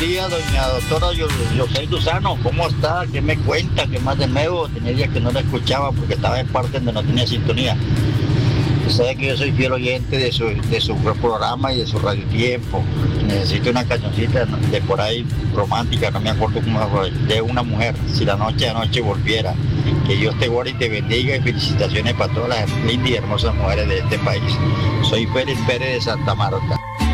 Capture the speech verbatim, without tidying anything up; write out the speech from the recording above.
días, doña doctora Yo- Yosei Luzano. ¿Cómo está? ¿Qué me cuenta? ¿Qué más de nuevo? Tenía días que no la escuchaba porque estaba en parte donde no tenía sintonía. Sabe que yo soy fiel oyente de su, de su programa y de su radio tiempo. Necesito una cancioncita de por ahí romántica, no me acuerdo cómo fue, de una mujer, si la noche a noche volviera. Que Dios te guarde y te bendiga y felicitaciones para todas las lindas y hermosas mujeres de este país. Soy Félix Pérez de Santa Marta.